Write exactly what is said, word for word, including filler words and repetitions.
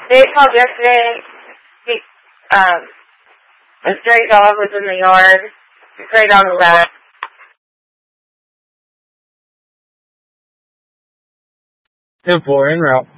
They called yesterday. He, um, a stray dog was in the yard. A stray dog left. ten four en route.